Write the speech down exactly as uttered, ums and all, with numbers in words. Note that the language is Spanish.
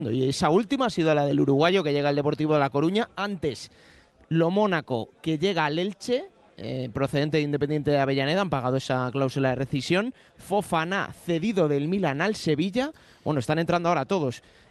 Y esa última ha sido la del uruguayo que llega al Deportivo de La Coruña. Antes, lo Mónaco que llega al Elche, eh, procedente de Independiente de Avellaneda, han pagado esa cláusula de rescisión. Fofana cedido del Milan al Sevilla. Bueno, están entrando ahora todos.